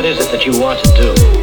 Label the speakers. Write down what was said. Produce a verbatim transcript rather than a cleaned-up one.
Speaker 1: What is it that you want to do?